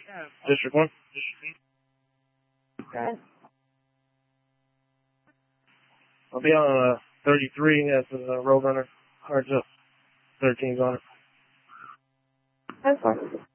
District 1. Okay. I'll be on 33. That's a Roadrunner. Hard up. 13's on it. That's fine.